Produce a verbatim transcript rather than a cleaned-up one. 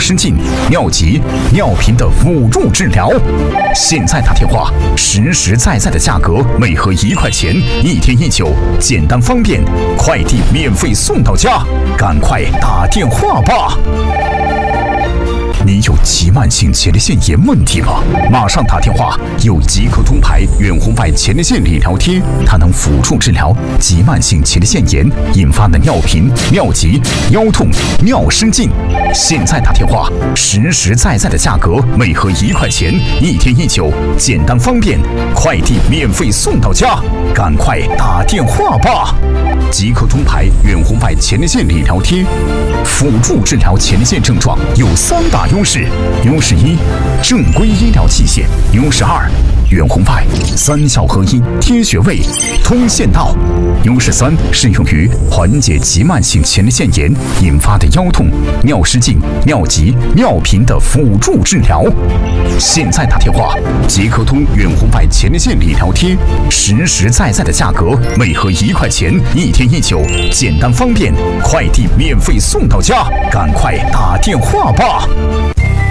失禁、尿急、尿频的辅助治疗。现在打电话，实实在在的价格，每盒一块钱，一天一酒，简单方便，快递免费送到家，赶快打电话吧！你有急慢性前列腺炎问题吗？马上打电话，有即刻通牌远红外前列腺理疗贴，它能辅助治疗急慢性前列腺炎引发的尿频、尿急、腰痛、尿失禁。现在打电话，实实在在的价格，每盒一块钱，一天一酒，简单方便，快递免费送到家，赶快打电话吧！即刻通牌远红外前列腺理疗贴，辅助治疗前列腺症状有三大优势：优势一，正规医疗器械；优势二，远红外三效合一，贴穴位，通线道；优势三，适用于缓解急慢性前列腺炎引发的腰痛、尿失禁、尿急、尿频的辅助治疗。现在打电话，即刻通远红外前列腺理疗贴，实实在在的价格，每盒一块钱，一天一酒，简单方便，快递免费送到家，赶快打电话吧！